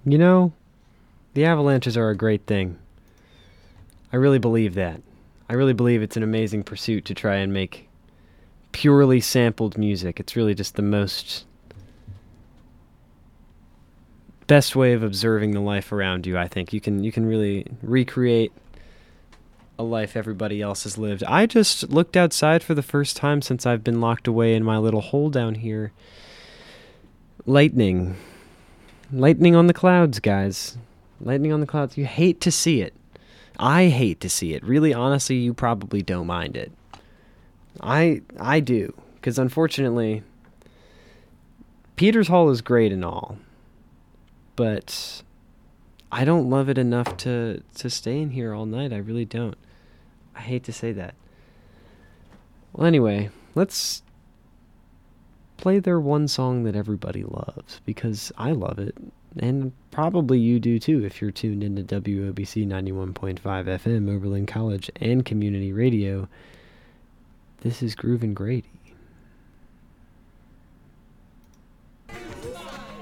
You know, the avalanches are a great thing. I really believe that. I really believe it's an amazing pursuit to try and make purely sampled music. It's really just the most best way of observing the life around you, I think. You can really recreate a life everybody else has lived. I just looked outside for the first time since I've been locked away in my little hole down here. Lightning. Lightning on the clouds, guys. Lightning on the clouds. You hate to see it. I hate to see it. Really, honestly, you probably don't mind it. I do. Because unfortunately, Peters Hall is great and all. But I don't love it enough to stay in here all night. I really don't. I hate to say that. Well, anyway, let's play their one song that everybody loves, because I love it, and probably you do too if you're tuned into WOBC 91.5 FM, Oberlin College, and community radio. This is Groovin' Grady.